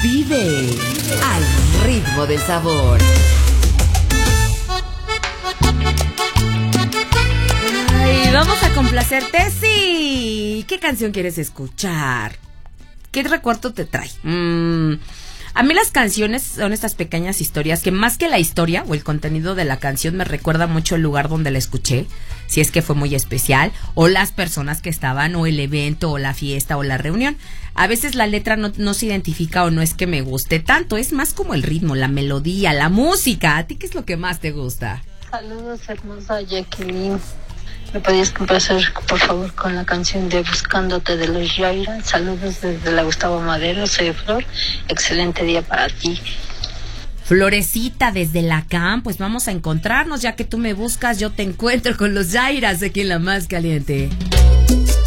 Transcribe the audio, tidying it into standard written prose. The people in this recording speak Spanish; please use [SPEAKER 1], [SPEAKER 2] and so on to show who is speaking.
[SPEAKER 1] Vive al ritmo del sabor. Ay, vamos a complacerte, sí. ¿Qué canción quieres escuchar? ¿Qué recuerdo te trae? A mí las canciones son estas pequeñas historias que más que la historia o el contenido de la canción me recuerda mucho el lugar donde la escuché, si es que fue muy especial, o las personas que estaban, o el evento, o la fiesta, o la reunión. A veces la letra no se identifica o no es que me guste tanto, es más como el ritmo, la melodía, la música. ¿A ti qué es lo que más te gusta?
[SPEAKER 2] Saludos, hermosa Jacqueline. ¿Me podías complacer, por favor, con la canción de Buscándote de los Yaira? Saludos desde la Gustavo Madero, soy Flor. Excelente día para ti.
[SPEAKER 1] Florecita desde la CAM, pues vamos a encontrarnos, ya que tú me buscas, yo te encuentro con los Yairas aquí en La Más Caliente.